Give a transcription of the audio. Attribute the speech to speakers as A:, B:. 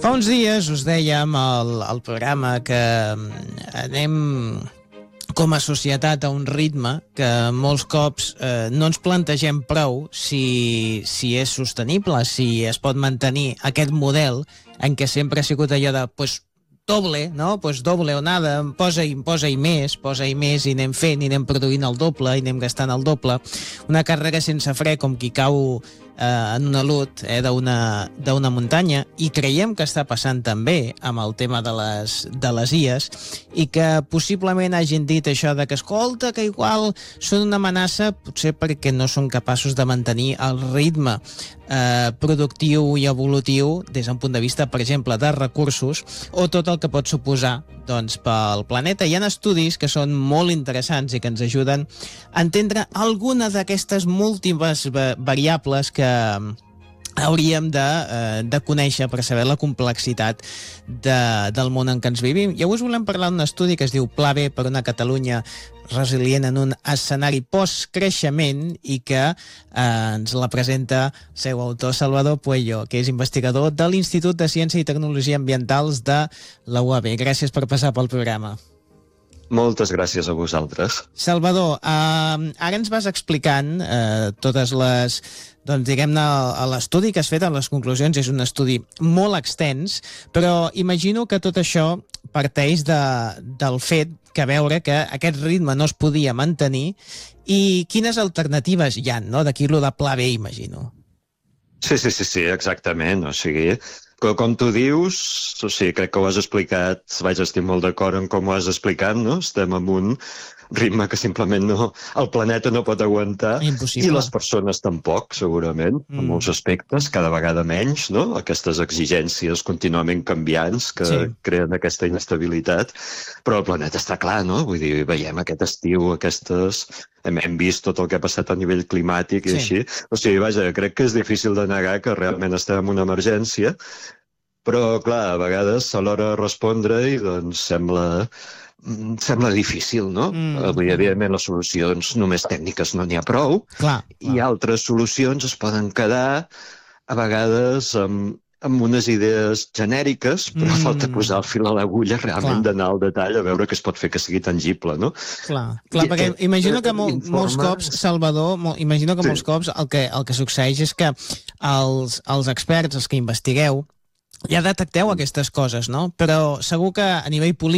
A: Fa uns dies us dèiem al programa que anem com a societat a un ritme que molts cops no ens plantegem prou si és sostenible, si es pot mantenir aquest model en què sempre ha sigut allò de doble, no? Doble o nada, posa-hi més i anem fent i anem produint el doble i anem gastant el doble. Una càrrega sense fre com qui cau en un alut d'una muntanya, i creiem que està passant també amb el tema de les IAs, i que possiblement hagin dit això de que escolta, que igual són una amenaça, potser perquè no són capaços de mantenir el ritme productiu i evolutiu des d'un punt de vista, per exemple, de recursos o tot el que pot suposar pel planeta. Hi ha estudis que són molt interessants i que ens ajuden a entendre alguna d'aquestes múltiples variables que hauríem de conèixer per saber la complexitat del món en què ens vivim. I avui us volem parlar d'un estudi que es diu Pla B per una Catalunya resilient en un escenari post-creixement, i que ens la presenta el seu autor Salvador Pueyo, que és investigador de l'Institut de Ciència i Tecnologia Ambientals de la UAB. Gràcies per passar pel programa.
B: Moltes gràcies a vosaltres.
A: Salvador, ara ens vas explicant totes les, diguem-ne, l'estudi que has fet, les conclusions. És un estudi molt extens, però imagino que tot això parteix del fet que veure que aquest ritme no es podia mantenir, i quines alternatives hi ha, no? D'aquí lo de Pla B, imagino.
B: Sí, exactament. O sigui, com tu dius, crec que ho has explicat, estic molt d'acord en com ho has explicat, no? Estem en un ritme que simplement el planeta no pot aguantar.
A: Impossible.
B: I les persones tampoc, segurament, en molts aspectes, cada vegada menys, no? Aquestes exigències contínuament canviants que creen aquesta inestabilitat. Però el planeta està clar, no? Vull dir, veiem aquest estiu, hem vist tot el que ha passat a nivell climàtic i així. O sigui, vaja, crec que és difícil de negar que realment estem en una emergència, però, clar, a vegades a l'hora de respondre-hi, doncs sembla difícil, no? Evidentment, les solucions només tècniques no n'hi ha prou, i altres solucions es poden quedar a vegades amb unes idees genèriques, però falta posar el fil a l'agulla, realment d'anar al detall a veure què es pot fer que sigui tangible, no?
A: Clar, perquè imagino que molts cops, Salvador, molts cops el que succeeix és que els experts, els que investigueu, ja detecteu aquestes coses, no? Però segur que a nivell polític